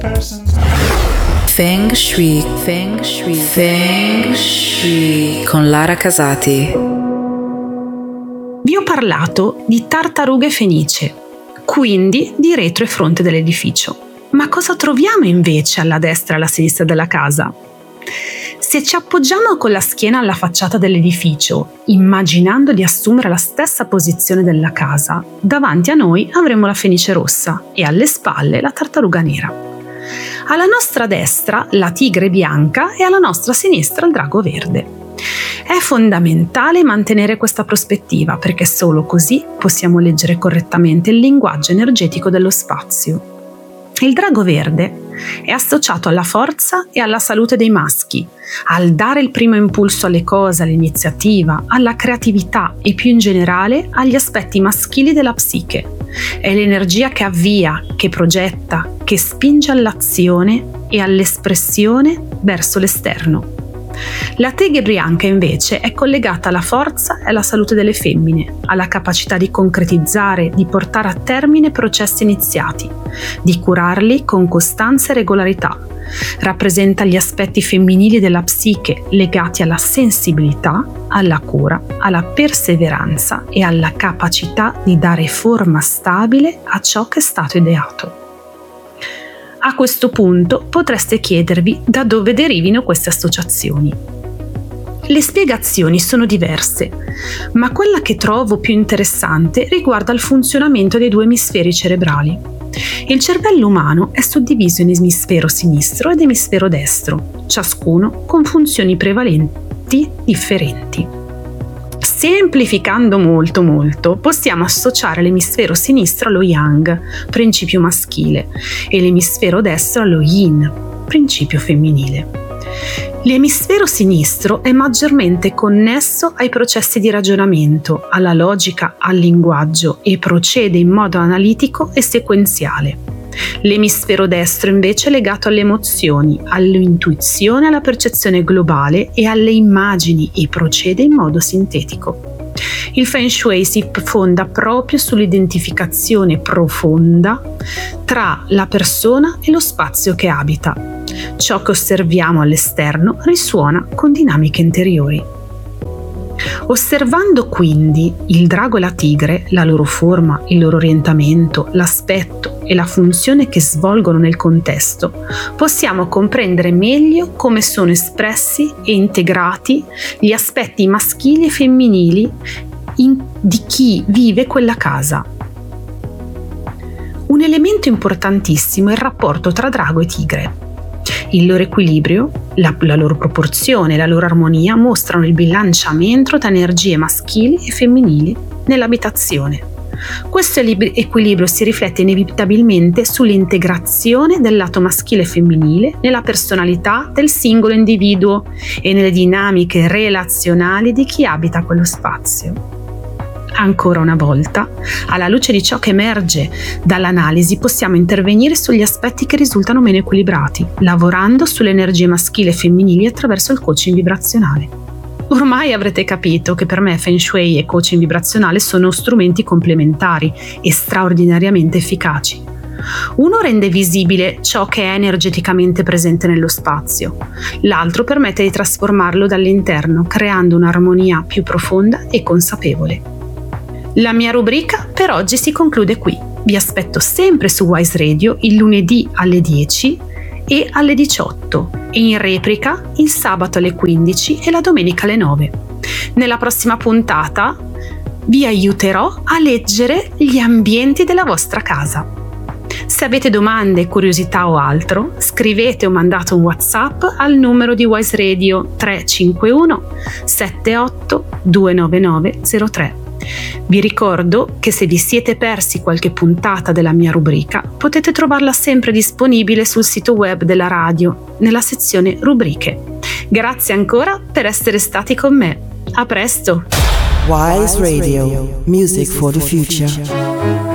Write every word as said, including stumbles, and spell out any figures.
Feng Shui, Feng Shui, Feng Shui con Lara Casati. Vi ho parlato di tartarughe fenice, quindi di retro e fronte dell'edificio. Ma cosa troviamo invece alla destra e alla sinistra della casa? Se ci appoggiamo con la schiena alla facciata dell'edificio, immaginando di assumere la stessa posizione della casa, davanti a noi avremo la fenice rossa e alle spalle la tartaruga nera. Alla nostra destra la tigre bianca e alla nostra sinistra il drago verde. È fondamentale mantenere questa prospettiva perché solo così possiamo leggere correttamente il linguaggio energetico dello spazio. Il drago verde è associato alla forza e alla salute dei maschi, al dare il primo impulso alle cose, all'iniziativa, alla creatività e più in generale agli aspetti maschili della psiche. È l'energia che avvia, che progetta, che spinge all'azione e all'espressione verso l'esterno. La tigre bianca invece è collegata alla forza e alla salute delle femmine, alla capacità di concretizzare, di portare a termine processi iniziati, di curarli con costanza e regolarità. Rappresenta gli aspetti femminili della psiche legati alla sensibilità, alla cura, alla perseveranza e alla capacità di dare forma stabile a ciò che è stato ideato. A questo punto potreste chiedervi da dove derivino queste associazioni. Le spiegazioni sono diverse, ma quella che trovo più interessante riguarda il funzionamento dei due emisferi cerebrali. Il cervello umano è suddiviso in emisfero sinistro ed emisfero destro, ciascuno con funzioni prevalenti differenti. Semplificando molto molto, possiamo associare l'emisfero sinistro allo yang, principio maschile, e l'emisfero destro allo yin, principio femminile. L'emisfero sinistro è maggiormente connesso ai processi di ragionamento, alla logica, al linguaggio e procede in modo analitico e sequenziale. L'emisfero destro invece è legato alle emozioni, all'intuizione, alla percezione globale e alle immagini e procede in modo sintetico. Il Feng Shui si fonda proprio sull'identificazione profonda tra la persona e lo spazio che abita. Ciò che osserviamo all'esterno risuona con dinamiche interiori. Osservando quindi il drago e la tigre, la loro forma, il loro orientamento, l'aspetto e la funzione che svolgono nel contesto, possiamo comprendere meglio come sono espressi e integrati gli aspetti maschili e femminili in, di chi vive quella casa. Un elemento importantissimo è il rapporto tra drago e tigre. Il loro equilibrio, la, la loro proporzione e la loro armonia mostrano il bilanciamento tra energie maschili e femminili nell'abitazione. Questo equilibrio si riflette inevitabilmente sull'integrazione del lato maschile e femminile nella personalità del singolo individuo e nelle dinamiche relazionali di chi abita quello spazio. Ancora una volta, alla luce di ciò che emerge dall'analisi, possiamo intervenire sugli aspetti che risultano meno equilibrati, lavorando sulle energie maschili e femminili attraverso il coaching vibrazionale. Ormai avrete capito che per me Feng Shui e coaching vibrazionale sono strumenti complementari e straordinariamente efficaci. Uno rende visibile ciò che è energeticamente presente nello spazio, l'altro permette di trasformarlo dall'interno, creando un'armonia più profonda e consapevole. La mia rubrica per oggi si conclude qui. Vi aspetto sempre su Wise Radio il lunedì alle dieci e alle diciotto e in replica il sabato alle quindici e la domenica alle nove. Nella prossima puntata vi aiuterò a leggere gli ambienti della vostra casa. Se avete domande, curiosità o altro, scrivete o mandate un WhatsApp al numero di Wise Radio tre cinque uno sette otto due nove nove zero tre. Vi ricordo che se vi siete persi qualche puntata della mia rubrica, potete trovarla sempre disponibile sul sito web della radio, nella sezione rubriche. Grazie ancora per essere stati con me. A presto! Wise Radio, music for the future.